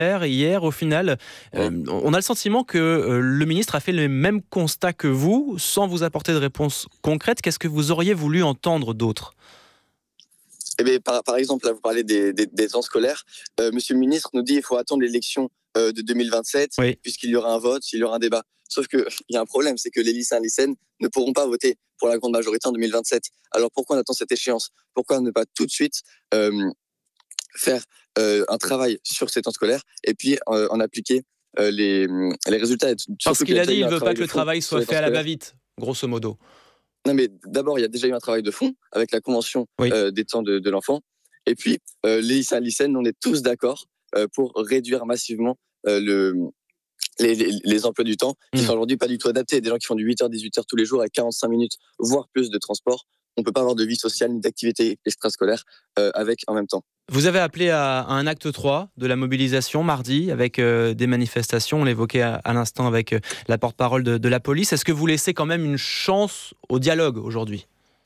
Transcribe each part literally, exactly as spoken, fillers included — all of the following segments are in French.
hier, au final, euh, on a le sentiment que euh, le ministre a fait le même constat que vous, sans vous apporter de réponse concrète. Qu'est-ce que vous auriez voulu entendre d'autre ? Eh bien, par, par exemple, là, vous parlez des, des, des temps scolaires. Euh, Monsieur le ministre nous dit qu'il faut attendre l'élection euh, de deux mille vingt-sept, oui. puisqu'il y aura un vote, il y aura un débat. Sauf qu'il y a un problème, c'est que les lycéens et lycéennes ne pourront pas voter pour la grande majorité en deux mille vingt-sept. Alors pourquoi on attend cette échéance ? Pourquoi ne pas tout de suite euh, faire euh, un travail sur ces temps scolaires et puis euh, en appliquer euh, les, les résultats ? Parce qu'il a dit qu'il ne veut pas que le travail soit fait à la va-vite, grosso modo. Non, mais d'abord, il y a déjà eu un travail de fond avec la convention oui. euh, des temps de, de l'enfant. Et puis, euh, les lycéens et lycéennes, on est tous d'accord euh, pour réduire massivement euh, le, les, les, les emplois du temps qui mmh. sont aujourd'hui pas du tout adaptés. Des gens qui font du huit heures dix-huit heures tous les jours avec quarante-cinq minutes, voire plus de transport. On ne peut pas avoir de vie sociale ni d'activité extrascolaire euh, avec en même temps. Vous avez appelé à un acte trois de la mobilisation mardi avec euh, des manifestations. On l'évoquait à, à l'instant avec euh, la porte-parole de, de la police. Est-ce que vous laissez quand même une chance au dialogue aujourd'hui ?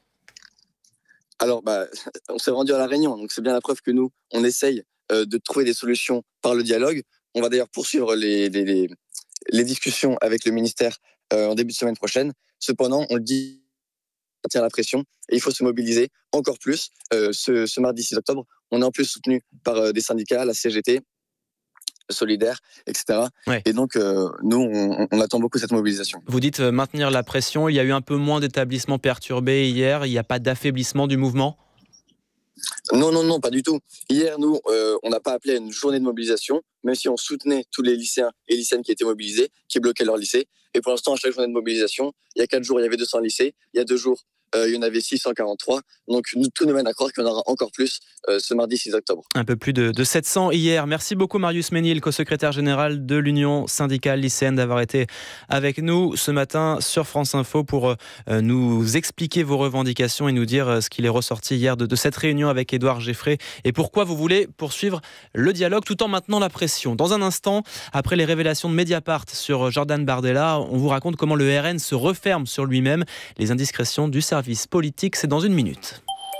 Alors, bah, on s'est rendu à la Réunion, donc c'est bien la preuve que nous, on essaye euh, de trouver des solutions par le dialogue. On va d'ailleurs poursuivre les, les, les, les discussions avec le ministère euh, en début de semaine prochaine. Cependant, on le dit, on tient la pression et il faut se mobiliser encore plus. Euh, ce, ce mardi six octobre, on est en plus soutenu par euh, des syndicats, la C G T, Solidaire, et cetera. Ouais. Et donc, euh, nous, on, on attend beaucoup cette mobilisation. Vous dites euh, maintenir la pression. Il y a eu un peu moins d'établissements perturbés hier. Il n'y a pas d'affaiblissement du mouvement ? Non, non, non, pas du tout. Hier, nous, euh, on n'a pas appelé à une journée de mobilisation, même si on soutenait tous les lycéens et lycéennes qui étaient mobilisés, qui bloquaient leur lycée. Et pour l'instant, à chaque journée de mobilisation, il y a quatre jours, il y avait deux cents lycées. Il y a deux jours, euh, il y en avait six cent quarante-trois. Donc, nous, tout nous mène à croire qu'il y en aura encore plus euh, ce mardi six octobre. Un peu plus de, de sept cents hier. Merci beaucoup, Marius Ménil, co-secrétaire général de l'Union syndicale lycéenne, d'avoir été avec nous ce matin sur France Info pour euh, nous expliquer vos revendications et nous dire euh, ce qu'il est ressorti hier de, de cette réunion avec Édouard Geffray et pourquoi vous voulez poursuivre le dialogue tout en maintenant la pression. Dans un instant, après les révélations de Mediapart sur Jordan Bardella, on vous raconte comment le R N se referme sur lui-même. Les indiscrétions du service politique, c'est dans une minute.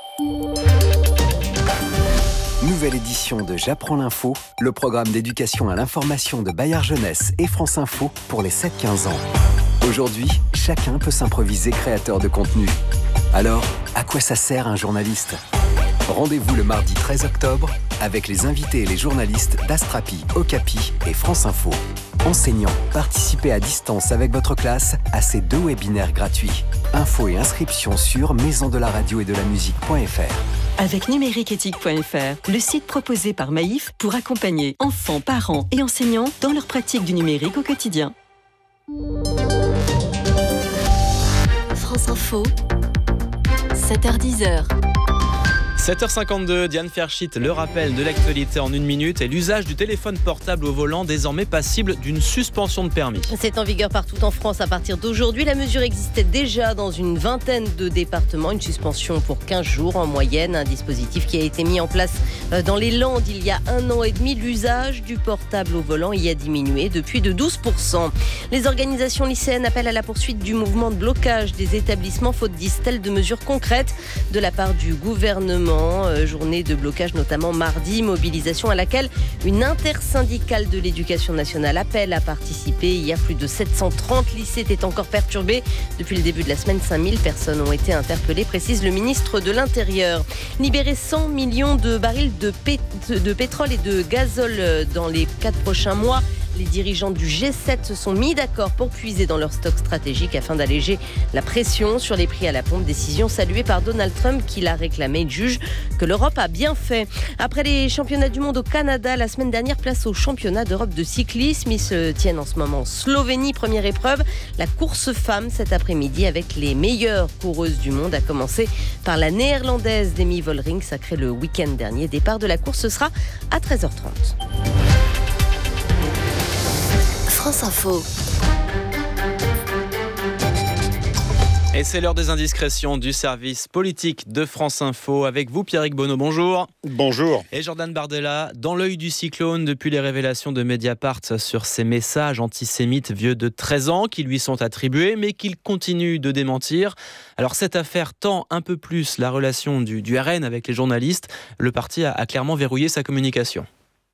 Nouvelle édition de J'apprends l'info, le programme d'éducation à l'information de Bayard Jeunesse et France Info pour les sept quinze ans. Aujourd'hui, chacun peut s'improviser créateur de contenu. Alors, à quoi ça sert un journaliste ? Rendez-vous le mardi treize octobre avec les invités et les journalistes d'Astrapi, Okapi et France Info. Enseignants, participez à distance avec votre classe à ces deux webinaires gratuits. Infos et inscriptions sur maison de la radio et de la musique point f r. Avec numérique éthique point f r, le site proposé par Maïf pour accompagner enfants, parents et enseignants dans leur pratique du numérique au quotidien. France Info, sept heures dix. sept heures cinquante-deux, Diane Ferchit, le rappel de l'actualité en une minute et l'usage du téléphone portable au volant désormais passible d'une suspension de permis. C'est en vigueur partout en France à partir d'aujourd'hui. La mesure existait déjà dans une vingtaine de départements. Une suspension pour quinze jours en moyenne. Un dispositif qui a été mis en place dans les Landes il y a un an et demi. L'usage du portable au volant y a diminué depuis de douze pour cent. Les organisations lycéennes appellent à la poursuite du mouvement de blocage des établissements faute, disent-elles, de mesures concrètes de la part du gouvernement. Journée de blocage notamment mardi, mobilisation à laquelle une intersyndicale de l'éducation nationale appelle à participer. Hier, plus de sept cent trente lycées étaient encore perturbés. Depuis le début de la semaine, cinq mille personnes ont été interpellées, précise le ministre de l'Intérieur. Libérer cent millions de barils de, pét- de pétrole et de gazole dans les quatre prochains mois. Les dirigeants du G sept se sont mis d'accord pour puiser dans leur stock stratégique afin d'alléger la pression sur les prix à la pompe. Décision saluée par Donald Trump qui l'a réclamé. Il juge que l'Europe a bien fait. Après les championnats du monde au Canada, la semaine dernière, place au championnat d'Europe de cyclisme. Ils se tiennent en ce moment en Slovénie. Première épreuve, la course femme cet après-midi avec les meilleures coureuses du monde, à commencer par la néerlandaise Demi Vollering, sacrée le week-end dernier. Départ de la course, ce sera à treize heures trente. France Info. Et c'est l'heure des indiscrétions du service politique de France Info. Avec vous, Pierrick Bonneau, bonjour. Bonjour. Et Jordan Bardella, dans l'œil du cyclone depuis les révélations de Mediapart sur ces messages antisémites vieux de treize ans qui lui sont attribués, mais qu'il continue de démentir. Alors cette affaire tend un peu plus la relation du, du R N avec les journalistes. Le parti a, a clairement verrouillé sa communication.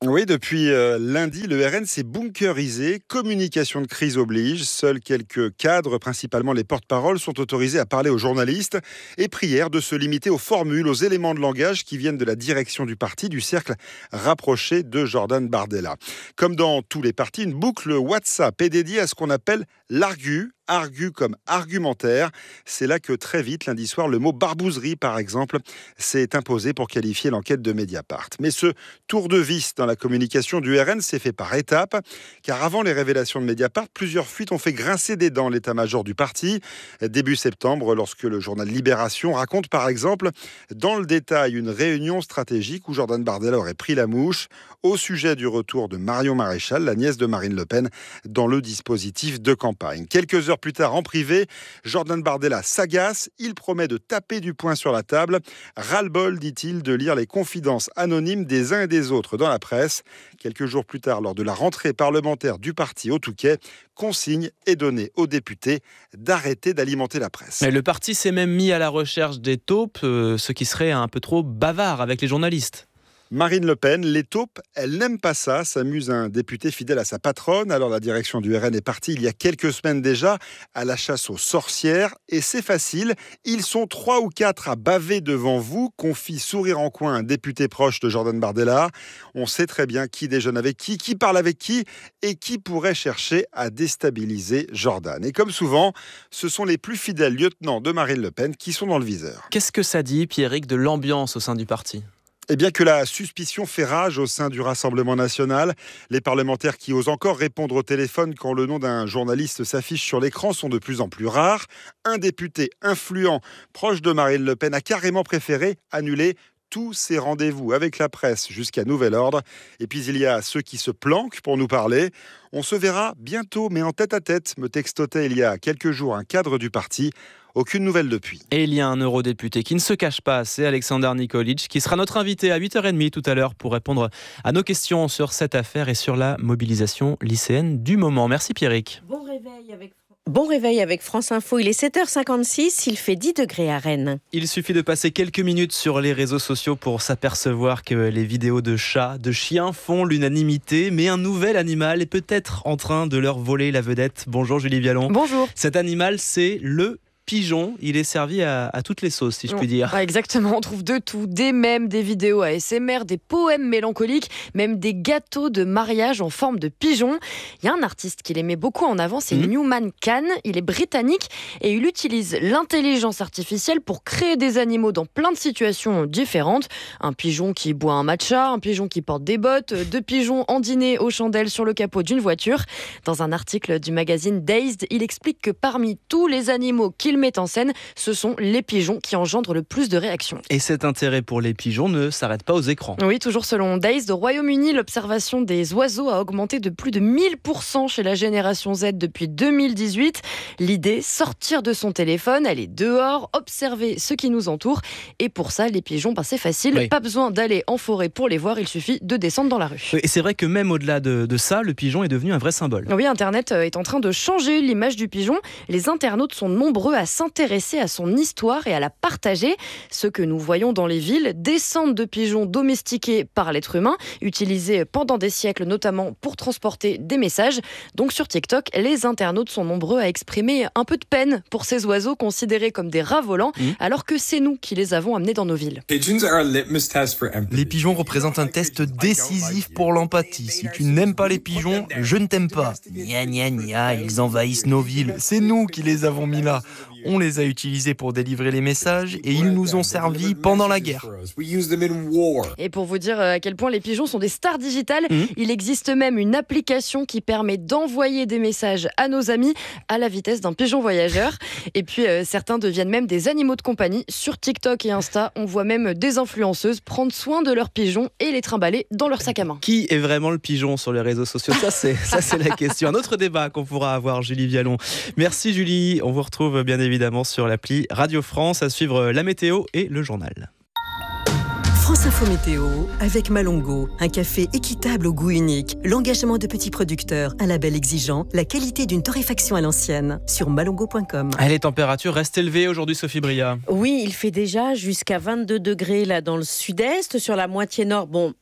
Oui, depuis euh, lundi, le R N s'est bunkerisé. Communication de crise oblige. Seuls quelques cadres, principalement les porte-paroles, sont autorisés à parler aux journalistes. Et prière de se limiter aux formules, aux éléments de langage qui viennent de la direction du parti, du cercle rapproché de Jordan Bardella. Comme dans tous les partis, une boucle WhatsApp est dédiée à ce qu'on appelle l'argu. Argu comme argumentaire. C'est là que très vite, lundi soir, le mot barbouzerie, par exemple, s'est imposé pour qualifier l'enquête de Mediapart. Mais ce tour de vis dans la communication du R N s'est fait par étapes, car avant les révélations de Mediapart, plusieurs fuites ont fait grincer des dents l'état-major du parti. Début septembre, lorsque le journal Libération raconte, par exemple, dans le détail, une réunion stratégique où Jordan Bardella aurait pris la mouche au sujet du retour de Marion Maréchal, la nièce de Marine Le Pen, dans le dispositif de campagne. Quelques heures plus tard, en privé, Jordan Bardella s'agace. Il promet de taper du poing sur la table. Ras-le-bol, dit-il, de lire les confidences anonymes des uns et des autres dans la presse. Quelques jours plus tard, lors de la rentrée parlementaire du parti au Touquet, consigne est donnée aux députés d'arrêter d'alimenter la presse. Et le parti s'est même mis à la recherche des taupes, euh, ce qui serait un peu trop bavard avec les journalistes. Marine Le Pen, les taupes, elle n'aime pas ça, s'amuse un député fidèle à sa patronne. Alors la direction du R N est partie il y a quelques semaines déjà à la chasse aux sorcières. Et c'est facile, ils sont trois ou quatre à baver devant vous, confie sourire en coin un député proche de Jordan Bardella. On sait très bien qui déjeune avec qui, qui parle avec qui et qui pourrait chercher à déstabiliser Jordan. Et comme souvent, ce sont les plus fidèles lieutenants de Marine Le Pen qui sont dans le viseur. Qu'est-ce que ça dit, Pierrick, de l'ambiance au sein du parti ? Eh bien que la suspicion fait rage au sein du Rassemblement national. Les parlementaires qui osent encore répondre au téléphone quand le nom d'un journaliste s'affiche sur l'écran sont de plus en plus rares. Un député influent proche de Marine Le Pen a carrément préféré annuler tous ses rendez-vous avec la presse jusqu'à nouvel ordre. Et puis il y a ceux qui se planquent pour nous parler. On se verra bientôt, mais en tête-à-tête, me textotait il y a quelques jours un cadre du parti. Aucune nouvelle depuis. Et il y a un eurodéputé qui ne se cache pas, c'est Alexander Nikolic, qui sera notre invité à huit heures trente tout à l'heure pour répondre à nos questions sur cette affaire et sur la mobilisation lycéenne du moment. Merci Pierrick. Bon réveil avec Bon réveil avec France Info, il est sept heures cinquante-six, il fait dix degrés à Rennes. Il suffit de passer quelques minutes sur les réseaux sociaux pour s'apercevoir que les vidéos de chats, de chiens font l'unanimité, mais un nouvel animal est peut-être en train de leur voler la vedette. Bonjour Julie Vialon. Bonjour. Cet animal, c'est le pigeon, il est servi à, à toutes les sauces, si je puis dire. Ouais, exactement, on trouve de tout, des mèmes, des vidéos A S M R, des poèmes mélancoliques, même des gâteaux de mariage en forme de pigeon. Il y a un artiste qui les met beaucoup en avant, c'est mmh. Newman Khan, il est britannique et il utilise l'intelligence artificielle pour créer des animaux dans plein de situations différentes. Un pigeon qui boit un matcha, un pigeon qui porte des bottes, deux pigeons en dîner aux chandelles sur le capot d'une voiture. Dans un article du magazine Dazed, il explique que parmi tous les animaux qu'il met en scène, ce sont les pigeons qui engendrent le plus de réactions. Et cet intérêt pour les pigeons ne s'arrête pas aux écrans. Oui, toujours selon Dazed, au Royaume-Uni, l'observation des oiseaux a augmenté de plus de mille pour cent chez la génération Z depuis deux mille dix-huit. L'idée, sortir de son téléphone, aller dehors, observer ce qui nous entoure. Et pour ça, les pigeons, ben c'est facile. Oui. Pas besoin d'aller en forêt pour les voir, il suffit de descendre dans la rue. Et c'est vrai que même au-delà de, de ça, le pigeon est devenu un vrai symbole. Oui, Internet est en train de changer l'image du pigeon. Les internautes sont nombreux à s'intéresser à son histoire et à la partager. Ce que nous voyons dans les villes, descentes de pigeons domestiqués par l'être humain, utilisés pendant des siècles notamment pour transporter des messages. Donc sur TikTok, les internautes sont nombreux à exprimer un peu de peine pour ces oiseaux considérés comme des rats volants, mmh. alors que c'est nous qui les avons amenés dans nos villes. Les pigeons représentent un test décisif pour l'empathie. Si tu n'aimes pas les pigeons, je ne t'aime pas. Gna gna gna, ils envahissent nos villes. C'est nous qui les avons mis là. On les a utilisés pour délivrer les messages et ils nous ont servi pendant la guerre. Et pour vous dire à quel point les pigeons sont des stars digitales, mmh. il existe même une application qui permet d'envoyer des messages à nos amis à la vitesse d'un pigeon voyageur. Et puis euh, certains deviennent même des animaux de compagnie. Sur TikTok et Insta, on voit même des influenceuses prendre soin de leurs pigeons et les trimballer dans leur sac à main. Qui est vraiment le pigeon sur les réseaux sociaux ? Ça c'est, ça, c'est la question. Un autre débat qu'on pourra avoir, Julie Vialon. Merci Julie. On vous retrouve bien évidemment évidemment sur l'appli Radio France, à suivre la météo et le journal. France Info Météo avec Malongo, un café équitable au goût unique, l'engagement de petits producteurs, un label exigeant, la qualité d'une torréfaction à l'ancienne, sur malongo point com. Les températures restent élevées aujourd'hui, Sophie Bria. Oui, il fait déjà jusqu'à vingt-deux degrés là dans le sud-est, sur la moitié nord. Bon,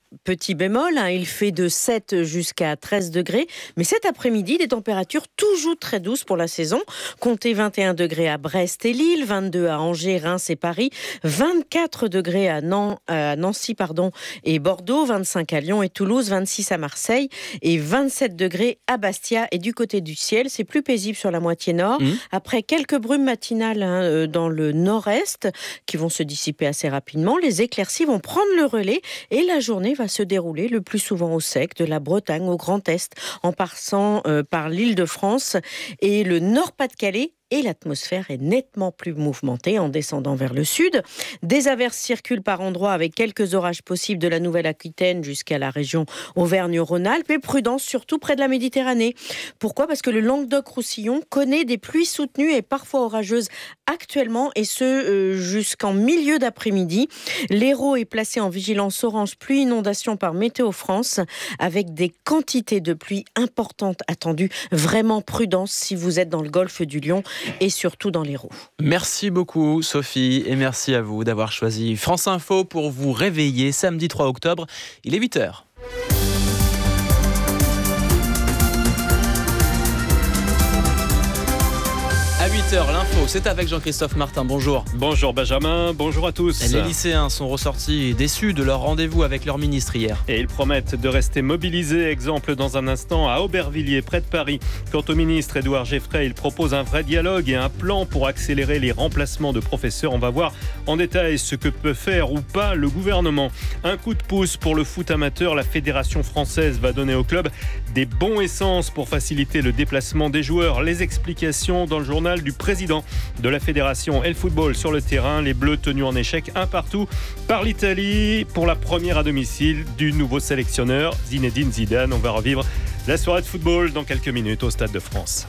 petit bémol, hein, il fait de sept jusqu'à treize degrés. Mais cet après-midi, des températures toujours très douces pour la saison. Comptez vingt et un degrés à Brest et Lille, vingt-deux à Angers, Reims et Paris, vingt-quatre degrés à, Nan- à Nancy pardon, et Bordeaux, vingt-cinq à Lyon et Toulouse, vingt-six à Marseille et vingt-sept degrés à Bastia. Et du côté du ciel, c'est plus paisible sur la moitié nord. Mmh. Après quelques brumes matinales hein, dans le nord-est qui vont se dissiper assez rapidement, les éclaircies vont prendre le relais et la journée va se dérouler le plus souvent au sec, de la Bretagne au Grand Est, en passant euh, par l'Île-de-France et le Nord-Pas-de-Calais. Et l'atmosphère est nettement plus mouvementée en descendant vers le sud. Des averses circulent par endroits avec quelques orages possibles de la Nouvelle-Aquitaine jusqu'à la région Auvergne-Rhône-Alpes. Et prudence surtout près de la Méditerranée. Pourquoi ? Parce que le Languedoc-Roussillon connaît des pluies soutenues et parfois orageuses actuellement, et ce euh, jusqu'en milieu d'après-midi. L'Hérault est placé en vigilance orange pluie inondation par Météo France avec des quantités de pluie importantes attendues. Vraiment prudence si vous êtes dans le golfe du Lion et surtout dans l'Hérault. Merci beaucoup Sophie et merci à vous d'avoir choisi France Info pour vous réveiller samedi trois octobre. Il est huit heures. À huit heures, l'info, c'est avec Jean-Christophe Martin. Bonjour. Bonjour Benjamin, bonjour à tous. Les lycéens sont ressortis déçus de leur rendez-vous avec leur ministre hier. Et ils promettent de rester mobilisés. Exemple dans un instant à Aubervilliers, près de Paris. Quant au ministre Édouard Geffray, il propose un vrai dialogue et un plan pour accélérer les remplacements de professeurs. On va voir en détail ce que peut faire ou pas le gouvernement. Un coup de pouce pour le foot amateur. La Fédération française va donner au club des bons essences pour faciliter le déplacement des joueurs. Les explications dans le journal du président de la fédération et le football sur le terrain. Les Bleus tenus en échec un partout par l'Italie pour la première à domicile du nouveau sélectionneur Zinedine Zidane. On va revivre la soirée de football dans quelques minutes au Stade de France.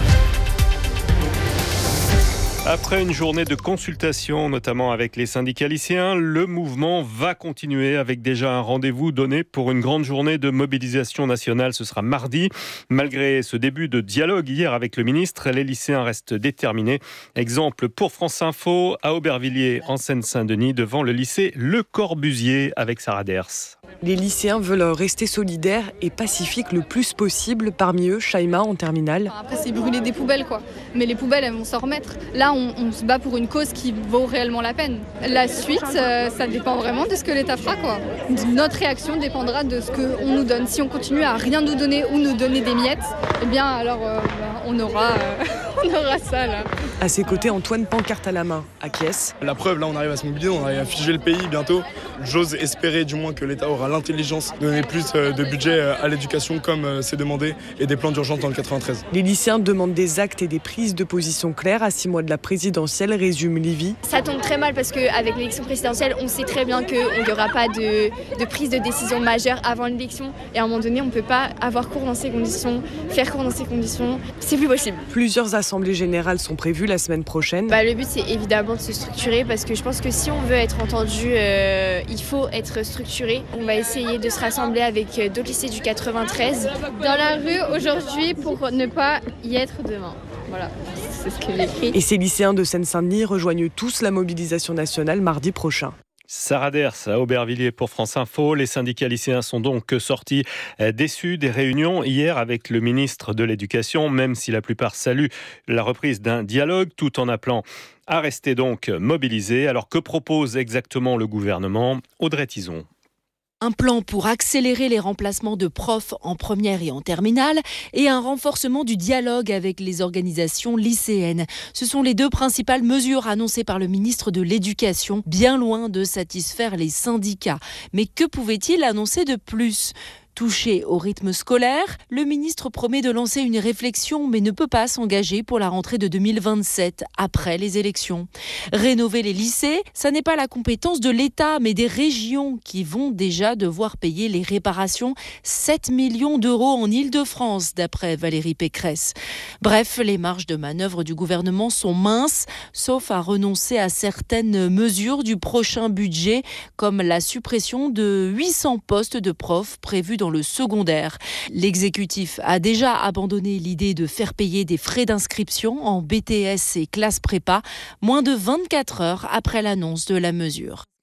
Après une journée de consultation, notamment avec les syndicats lycéens, le mouvement va continuer avec déjà un rendez-vous donné pour une grande journée de mobilisation nationale. Ce sera mardi. Malgré ce début de dialogue hier avec le ministre, les lycéens restent déterminés. Exemple pour France Info, à Aubervilliers, en Seine-Saint-Denis, devant le lycée Le Corbusier avec Sarah Ders. Les lycéens veulent rester solidaires et pacifiques le plus possible. Parmi eux, Shaima en terminale. Après, c'est brûler des poubelles, quoi. Mais les poubelles, elles vont s'en remettre. Là, on, on se bat pour une cause qui vaut réellement la peine. La suite, euh, ça dépend vraiment de ce que l'État fera, quoi. Notre réaction dépendra de ce qu'on nous donne. Si on continue à rien nous donner ou nous donner des miettes, eh bien, alors, euh, bah, on aura, euh, on aura ça, là. À ses côtés, Antoine, pancarte à la main, acquiesce. La preuve, là, on arrive à se mobiliser, on arrive à figer le pays bientôt. J'ose espérer, du moins, que l'État aura l'intelligence de donner plus de budget à l'éducation, comme c'est demandé, et des plans d'urgence dans le quatre-vingt-treize. Les lycéens demandent des actes et des prises de position claires à six mois de la présidentielle, résume Livy. Ça tombe très mal parce qu'avec l'élection présidentielle, on sait très bien qu'il n'y aura pas de, de prise de décision majeure avant l'élection. Et à un moment donné, on ne peut pas avoir cours dans ces conditions, faire cours dans ces conditions. C'est plus possible. Plusieurs assemblées générales sont prévues la semaine prochaine. Bah, le but, c'est évidemment de se structurer parce que je pense que si on veut être entendu, euh, il faut être structuré. On va essayer de se rassembler avec d'autres lycées du quatre-vingt-treize. Dans la rue aujourd'hui pour ne pas y être demain. Voilà, c'est ce que j'ai écrit. Et ces lycéens de Seine-Saint-Denis rejoignent tous la mobilisation nationale mardi prochain. Sarah Ders à Aubervilliers pour France Info. Les syndicats lycéens sont donc sortis déçus des réunions hier avec le ministre de l'Éducation, même si la plupart saluent la reprise d'un dialogue, tout en appelant à rester donc mobilisés. Alors que propose exactement le gouvernement ? Audrey Tison. Un plan pour accélérer les remplacements de profs en première et en terminale et un renforcement du dialogue avec les organisations lycéennes. Ce sont les deux principales mesures annoncées par le ministre de l'Éducation, bien loin de satisfaire les syndicats. Mais que pouvait-il annoncer de plus ? Touché au rythme scolaire, le ministre promet de lancer une réflexion mais ne peut pas s'engager pour la rentrée de deux mille vingt-sept, après les élections. Rénover les lycées, ça n'est pas la compétence de l'État mais des régions qui vont déjà devoir payer les réparations. sept millions d'euros en Île-de-France, d'après Valérie Pécresse. Bref, les marges de manœuvre du gouvernement sont minces, sauf à renoncer à certaines mesures du prochain budget, comme la suppression de huit cents postes de profs prévus dans le secondaire. L'exécutif a déjà abandonné l'idée de faire payer des frais d'inscription en B T S et classes prépa, moins de vingt-quatre heures après l'annonce de la mesure.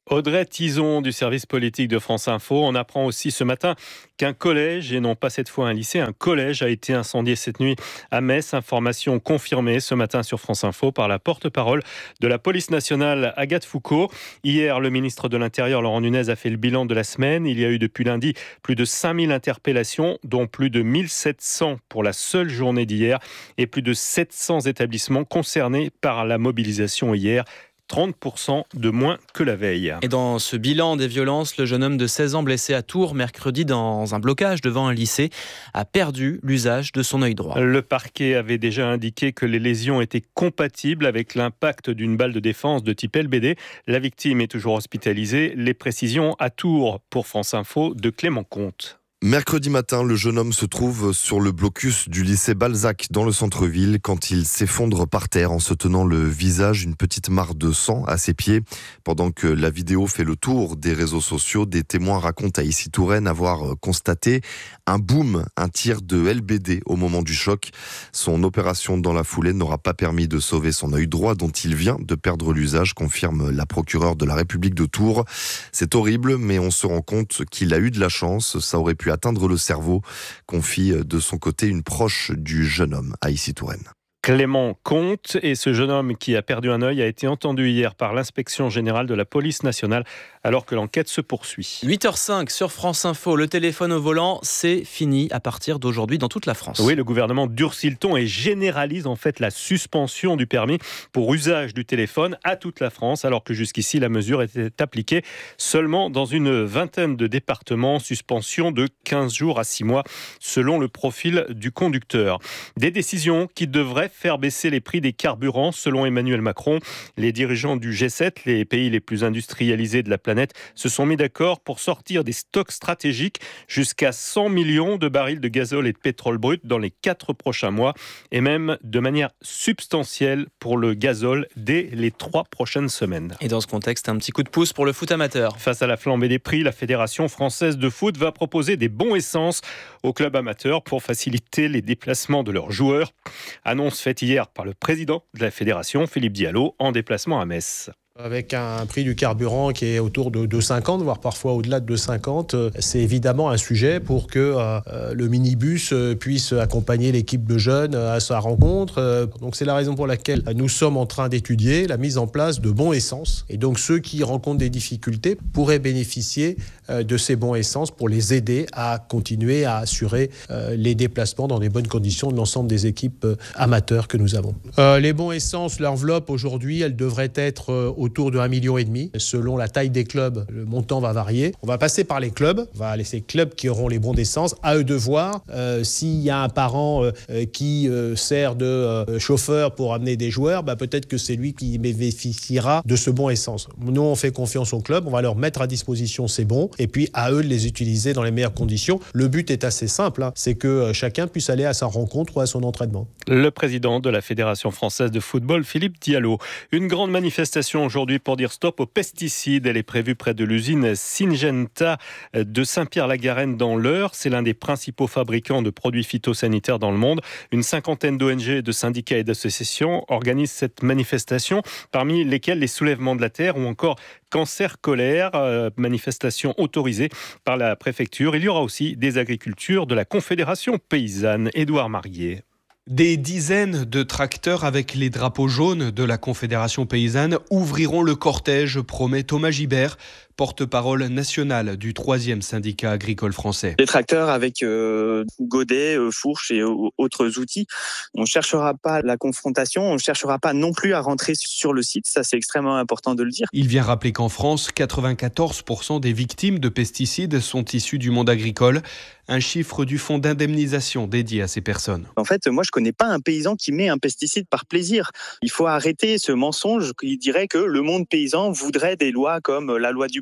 Audrey Tison du service politique de France Info. On apprend aussi ce matin qu'un collège, et non pas cette fois un lycée, un collège a été incendié cette nuit à Metz. Information confirmée ce matin sur France Info par la porte-parole de la police nationale, Agathe Foucault. Hier, le ministre de l'Intérieur, Laurent Nunez, a fait le bilan de la semaine. Il y a eu depuis lundi plus de cinq mille interpellations, dont plus de mille sept cents pour la seule journée d'hier et plus de sept cents établissements concernés par la mobilisation hier. trente pour cent de moins que la veille. Et dans ce bilan des violences, le jeune homme de seize ans blessé à Tours mercredi dans un blocage devant un lycée a perdu l'usage de son œil droit. Le parquet avait déjà indiqué que les lésions étaient compatibles avec l'impact d'une balle de défense de type L B D. La victime est toujours hospitalisée. Les précisions à Tours pour France Info de Clément Comte. Mercredi matin, le jeune homme se trouve sur le blocus du lycée Balzac dans le centre-ville quand il s'effondre par terre en se tenant le visage, une petite mare de sang à ses pieds. Pendant que la vidéo fait le tour des réseaux sociaux, des témoins racontent à Issy-Touraine avoir constaté un boom, un tir de L B D au moment du choc. Son opération dans la foulée n'aura pas permis de sauver son œil droit dont il vient de perdre l'usage, confirme la procureure de la République de Tours. C'est horrible, mais on se rend compte qu'il a eu de la chance. Ça aurait pu atteindre le cerveau, confie de son côté une proche du jeune homme à Issy-Touraine. Clément Comte, et ce jeune homme qui a perdu un œil a été entendu hier par l'inspection générale de la police nationale alors que l'enquête se poursuit. huit heures cinq sur France Info, le téléphone au volant, c'est fini à partir d'aujourd'hui dans toute la France. Oui, le gouvernement durcit le ton et généralise en fait la suspension du permis pour usage du téléphone à toute la France, alors que jusqu'ici la mesure était appliquée seulement dans une vingtaine de départements, suspension de quinze jours à six mois selon le profil du conducteur. Des décisions qui devraient faire baisser les prix des carburants selon Emmanuel Macron. Les dirigeants du G sept, les pays les plus industrialisés de la planète, se sont mis d'accord pour sortir des stocks stratégiques jusqu'à cent millions de barils de gazole et de pétrole brut dans les quatre prochains mois et même de manière substantielle pour le gazole dès les trois prochaines semaines. Et dans ce contexte, un petit coup de pouce pour le foot amateur. Face à la flambée des prix, la Fédération française de foot va proposer des bons essence aux clubs amateurs pour faciliter les déplacements de leurs joueurs. Annonce faite hier par le président de la Fédération, Philippe Diallo, en déplacement à Metz. Avec un prix du carburant qui est autour de deux euros cinquante, voire parfois au-delà de deux euros cinquante, c'est évidemment un sujet pour que euh, le minibus puisse accompagner l'équipe de jeunes à sa rencontre. Donc c'est la raison pour laquelle nous sommes en train d'étudier la mise en place de bons essence. Et donc ceux qui rencontrent des difficultés pourraient bénéficier euh, de ces bons essence pour les aider à continuer à assurer euh, les déplacements dans des bonnes conditions de l'ensemble des équipes euh, amateurs que nous avons. Euh, les bons essence, l'enveloppe aujourd'hui, elle devrait être euh, autour de un virgule cinq million. Selon la taille des clubs, le montant va varier. On va passer par les clubs. On va laisser les clubs qui auront les bons d'essence. À eux de voir euh, s'il y a un parent euh, qui euh, sert de euh, chauffeur pour amener des joueurs, bah, peut-être que c'est lui qui bénéficiera de ce bon essence. Nous, on fait confiance aux clubs. On va leur mettre à disposition ces bons et puis à eux de les utiliser dans les meilleures conditions. Le but est assez simple, hein, c'est que euh, chacun puisse aller à sa rencontre ou à son entraînement. Le président de la Fédération française de football, Philippe Diallo. Une grande manifestation aujourd'hui pour dire stop aux pesticides. Elle est prévue près de l'usine Syngenta de Saint-Pierre-la-Garenne dans l'Eure. C'est l'un des principaux fabricants de produits phytosanitaires dans le monde. Une cinquantaine d'O N G, de syndicats et d'associations organisent cette manifestation, parmi lesquels les Soulèvements de la Terre ou encore Cancer Colère, euh, manifestation autorisée par la préfecture. Il y aura aussi des agricultures de la Confédération paysanne. Édouard Marié. Des dizaines de tracteurs avec les drapeaux jaunes de la Confédération paysanne ouvriront le cortège, promet Thomas Gibert, porte-parole national du troisième syndicat agricole français. Des tracteurs avec euh, godets, euh, fourches et euh, autres outils. On ne cherchera pas la confrontation, on ne cherchera pas non plus à rentrer sur le site, ça c'est extrêmement important de le dire. Il vient rappeler qu'en France, quatre-vingt-quatorze pour cent des victimes de pesticides sont issues du monde agricole, un chiffre du fonds d'indemnisation dédié à ces personnes. En fait, moi je ne connais pas un paysan qui met un pesticide par plaisir. Il faut arrêter ce mensonge qui dirait que le monde paysan voudrait des lois comme la loi du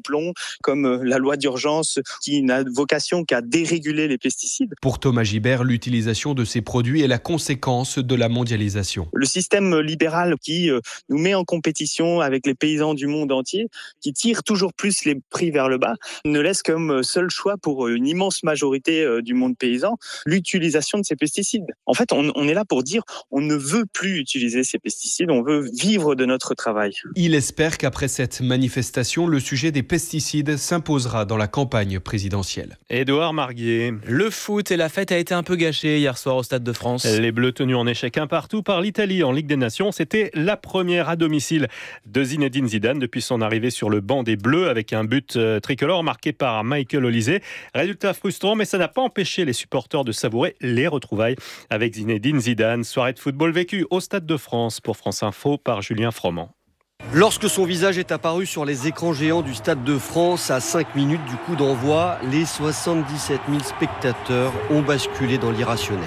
plomb, comme la loi d'urgence qui n'a vocation qu'à déréguler les pesticides. Pour Thomas Gibert, l'utilisation de ces produits est la conséquence de la mondialisation. Le système libéral qui nous met en compétition avec les paysans du monde entier, qui tire toujours plus les prix vers le bas, ne laisse comme seul choix pour une immense majorité du monde paysan l'utilisation de ces pesticides. En fait, on, on est là pour dire on ne veut plus utiliser ces pesticides, on veut vivre de notre travail. Il espère qu'après cette manifestation, le sujet des pesticides s'imposera dans la campagne présidentielle. Édouard Marguier. Le foot et la fête a été un peu gâché hier soir au Stade de France. Les Bleus tenus en échec un partout par l'Italie en Ligue des Nations. C'était la première à domicile de Zinedine Zidane depuis son arrivée sur le banc des Bleus avec un but tricolore marqué par Michael Olise. Résultat frustrant, mais ça n'a pas empêché les supporters de savourer les retrouvailles avec Zinedine Zidane. Soirée de football vécue au Stade de France pour France Info par Julien Froment. Lorsque son visage est apparu sur les écrans géants du Stade de France à cinq minutes du coup d'envoi, les soixante-dix-sept mille spectateurs ont basculé dans l'irrationnel.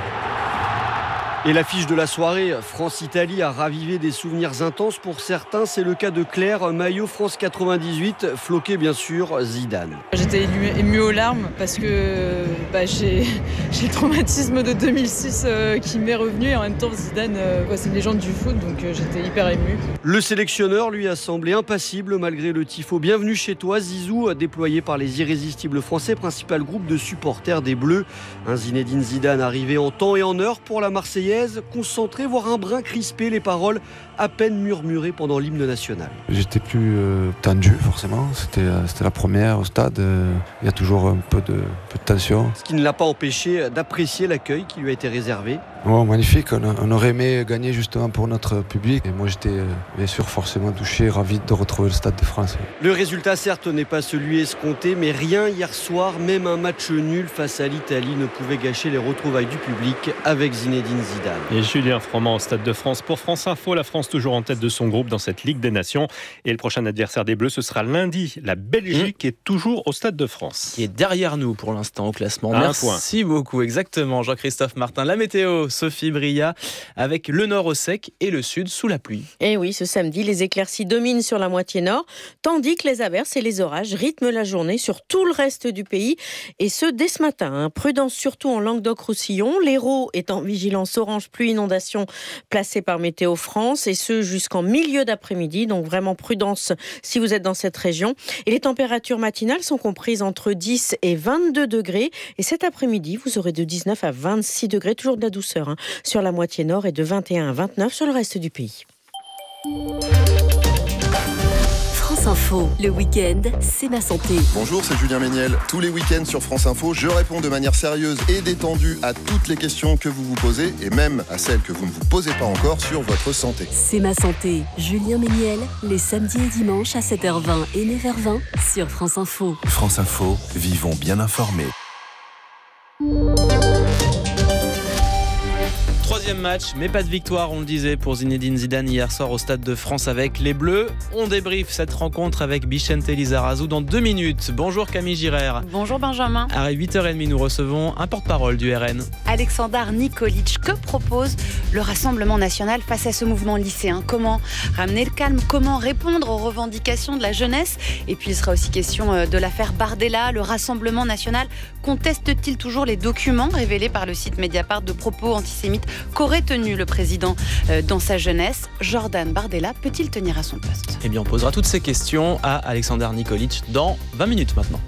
Et l'affiche de la soirée, France-Italie, a ravivé des souvenirs intenses pour certains. C'est le cas de Claire, maillot France quatre-vingt-dix-huit, floqué bien sûr Zidane. J'étais émue aux larmes parce que bah, j'ai, j'ai le traumatisme de deux mille six euh, qui m'est revenu. Et en même temps, Zidane, euh, ouais, c'est une légende du foot, donc euh, j'étais hyper émue. Le sélectionneur, lui, a semblé impassible malgré le tifo. Bienvenue chez toi, Zizou, déployé par les irrésistibles Français, principal groupe de supporters des Bleus. Un Zinedine Zidane arrivé en temps et en heure pour la Marseillaise. Concentré, voire un brin crispé, les paroles à peine murmurées pendant l'hymne national. J'étais plus euh, tendu forcément, c'était, euh, c'était la première au stade, euh, il y a toujours un peu de, peu de tension. Ce qui ne l'a pas empêché d'apprécier l'accueil qui lui a été réservé. Oh, magnifique, on, a, on aurait aimé gagner justement pour notre public et moi j'étais euh, bien sûr forcément touché, ravi de retrouver le Stade de France. Le résultat certes n'est pas celui escompté, mais rien hier soir, même un match nul face à l'Italie ne pouvait gâcher les retrouvailles du public avec Zinedine Zidane. Et Julien Froment au Stade de France pour France Info. La France toujours en tête de son groupe dans cette Ligue des Nations. Et le prochain adversaire des Bleus, ce sera lundi. La Belgique mmh. est toujours au Stade de France. Qui est derrière nous pour l'instant au classement. Un Merci point. beaucoup. Exactement, Jean-Christophe Martin. La météo, Sophie Bria, avec le nord au sec et le sud sous la pluie. Et oui, ce samedi, les éclaircies dominent sur la moitié nord, tandis que les averses et les orages rythment la journée sur tout le reste du pays. Et ce, dès ce matin. Hein. Prudence surtout en Languedoc-Roussillon. L'Hérault est en vigilance orange pluie inondation placée par Météo France et ce jusqu'en milieu d'après-midi, donc vraiment prudence si vous êtes dans cette région. Et les températures matinales sont comprises entre dix et vingt-deux degrés et cet après-midi vous aurez de dix-neuf à vingt-six degrés, toujours de la douceur hein, sur la moitié nord et de vingt et un à vingt-neuf sur le reste du pays. France Info, le week-end, c'est ma santé. Bonjour, c'est Julien Méniel. Tous les week-ends sur France Info, je réponds de manière sérieuse et détendue à toutes les questions que vous vous posez et même à celles que vous ne vous posez pas encore sur votre santé. C'est ma santé, Julien Méniel, les samedis et dimanches à sept heures vingt et neuf heures vingt sur France Info. France Info, vivons bien informés. Troisième match, mais pas de victoire, on le disait, pour Zinedine Zidane hier soir au Stade de France avec les Bleus. On débriefe cette rencontre avec Bichente Lizarazu dans deux minutes. Bonjour Camille Girard. Bonjour Benjamin. À huit heures trente, nous recevons un porte-parole du R N. Aleksandar Nikolic, que propose le Rassemblement National face à ce mouvement lycéen ? Comment ramener le calme ? Comment répondre aux revendications de la jeunesse ? Et puis il sera aussi question de l'affaire Bardella. Le Rassemblement National conteste-t-il toujours les documents révélés par le site Mediapart de propos antisémites qu'aurait tenu le président dans sa jeunesse ? Jordan Bardella peut-il tenir à son poste ? Eh bien, on posera toutes ces questions à Aleksandar Nikolic dans vingt minutes maintenant.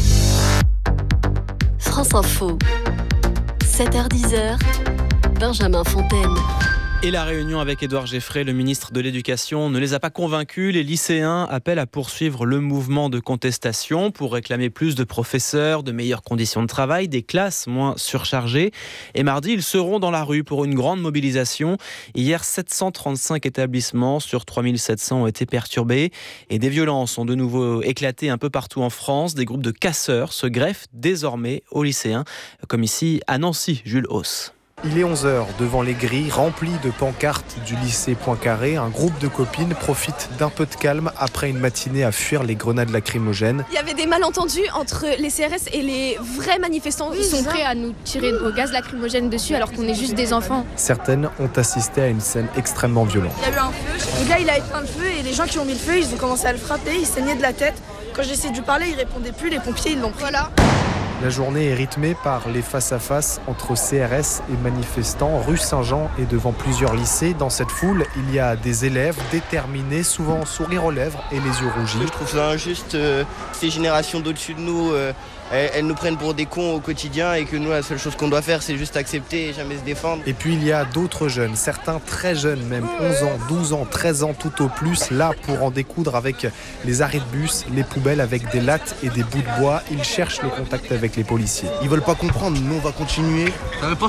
France Info, sept heures dix, Benjamin Fontaine. Et la réunion avec Édouard Geffray, le ministre de l'Éducation, ne les a pas convaincus. Les lycéens appellent à poursuivre le mouvement de contestation pour réclamer plus de professeurs, de meilleures conditions de travail, des classes moins surchargées. Et mardi, ils seront dans la rue pour une grande mobilisation. Hier, sept cent trente-cinq établissements sur trois mille sept cents ont été perturbés. Et des violences ont de nouveau éclaté un peu partout en France. Des groupes de casseurs se greffent désormais aux lycéens, comme ici à Nancy, Jules Hauss. Il est onze heures, devant les grilles remplies de pancartes du lycée Poincaré, un groupe de copines profite d'un peu de calme après une matinée à fuir les grenades lacrymogènes. Il y avait des malentendus entre les C R S et les vrais manifestants. Ils sont prêts à nous tirer au gaz lacrymogène dessus alors qu'on est juste des enfants. Certaines ont assisté à une scène extrêmement violente. Il y a eu un feu, le gars il a éteint le feu et les gens qui ont mis le feu, ils ont commencé à le frapper, il saignait de la tête. Quand j'ai essayé de lui parler, il répondait plus, les pompiers ils l'ont pris. Voilà. La journée est rythmée par les face-à-face entre C R S et manifestants rue Saint-Jean et devant plusieurs lycées. Dans cette foule, il y a des élèves déterminés, souvent sourire aux lèvres et les yeux rougis. Je trouve ça injuste, euh, ces générations d'au-dessus de nous, euh, elles, elles nous prennent pour des cons au quotidien et que nous, la seule chose qu'on doit faire, c'est juste accepter et jamais se défendre. Et puis il y a d'autres jeunes, certains très jeunes, même onze ans, douze ans, treize ans tout au plus, là pour en découdre avec les arrêts de bus, les poubelles avec des lattes et des bouts de bois. Ils cherchent le contact avec les policiers. Ils veulent pas comprendre, nous on va continuer.